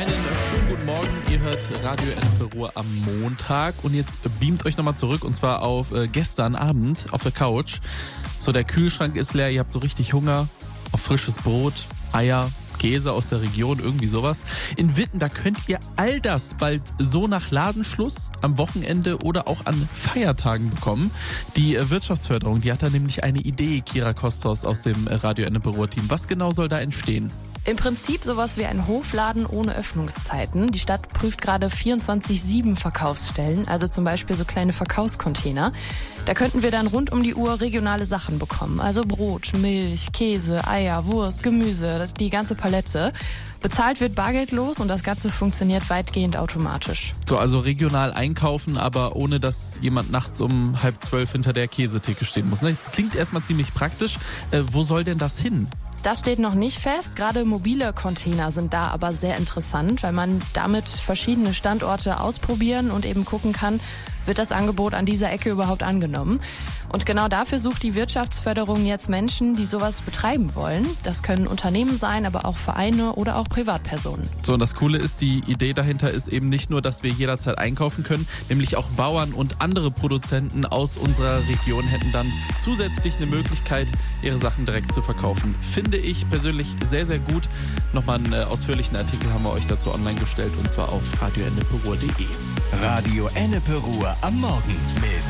Einen schönen guten Morgen, ihr hört Radio Ennepe Ruhr am Montag und jetzt beamt euch nochmal zurück und zwar auf gestern Abend auf der Couch. So, der Kühlschrank ist leer, ihr habt so richtig Hunger auf frisches Brot, Eier, Käse aus der Region, irgendwie sowas. In Witten, da könnt ihr all das bald so nach Ladenschluss am Wochenende oder auch an Feiertagen bekommen. Die Wirtschaftsförderung, die hat da nämlich eine Idee, Kira Kostos aus dem Radio Ennepe Ruhr Team. Was genau soll da entstehen? Im Prinzip sowas wie ein Hofladen ohne Öffnungszeiten. Die Stadt prüft gerade 24/7 Verkaufsstellen, also zum Beispiel so kleine Verkaufscontainer. Da könnten wir dann rund um die Uhr regionale Sachen bekommen. Also Brot, Milch, Käse, Eier, Wurst, Gemüse, die ganze Palette. Bezahlt wird bargeldlos und das Ganze funktioniert weitgehend automatisch. So, also regional einkaufen, aber ohne dass jemand nachts um 11:30 hinter der Käsetheke stehen muss. Das klingt erstmal ziemlich praktisch. Wo soll denn das hin? Das steht noch nicht fest. Gerade mobile Container sind da aber sehr interessant, weil man damit verschiedene Standorte ausprobieren und eben gucken kann, wird das Angebot an dieser Ecke überhaupt angenommen. Und genau dafür sucht die Wirtschaftsförderung jetzt Menschen, die sowas betreiben wollen. Das können Unternehmen sein, aber auch Vereine oder auch Privatpersonen. So, und das Coole ist, die Idee dahinter ist eben nicht nur, dass wir jederzeit einkaufen können, nämlich auch Bauern und andere Produzenten aus unserer Region hätten dann zusätzlich eine Möglichkeit, ihre Sachen direkt zu verkaufen. Finde ich persönlich sehr, sehr gut. Nochmal einen ausführlichen Artikel haben wir euch dazu online gestellt und zwar auf radioenneperuhr.de. Radio Ennepe Ruhr am Morgen mit